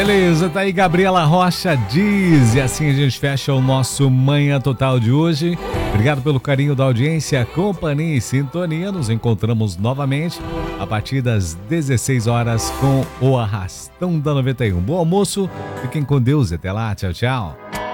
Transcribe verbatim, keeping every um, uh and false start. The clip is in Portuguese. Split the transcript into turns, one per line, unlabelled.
Beleza, tá aí Gabriela Rocha diz, e assim a gente fecha o nosso Manhã Total de hoje. Obrigado pelo carinho da audiência, companhia e sintonia. Nos encontramos novamente a partir das dezesseis horas com o Arrastão da noventa e um. Bom almoço, fiquem com Deus e até lá, tchau, tchau.